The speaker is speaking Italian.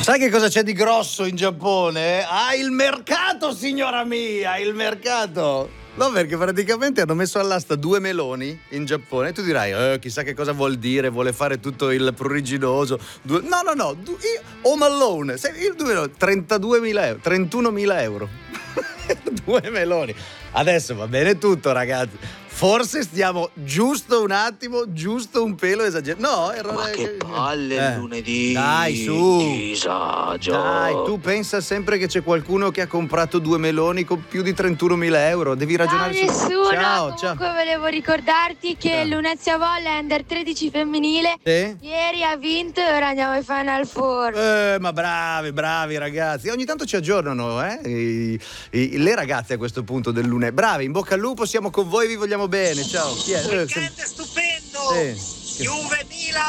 Sai che cosa c'è di grosso in Giappone? Ah, il mercato, signora mia, il mercato. No, perché praticamente hanno messo all'asta 2 meloni in Giappone e tu dirai, chissà che cosa vuol dire, vuole fare tutto il pruriginoso. No, Home Alone, 32.000 euro, 31.000 euro. 2 meloni. Adesso va bene tutto, ragazzi. Forse stiamo giusto un pelo esagerato. No, Ma che palle il lunedì. Dai, su. Disagio. Dai, tu pensa sempre che c'è qualcuno che ha comprato 2 meloni con più di 31.000 euro. Devi ragionare su. Nessuno. Ciao. Comunque volevo ricordarti che Lunezia Volley Under 13 femminile ieri ha vinto e ora andiamo ai Final Four. Ma bravi ragazzi. Ogni tanto ci aggiornano, le ragazze a questo punto del lunedì. Bravi, in bocca al lupo, siamo con voi, vi vogliamo bene. Ciao. Weekend stupendo. Juve Milan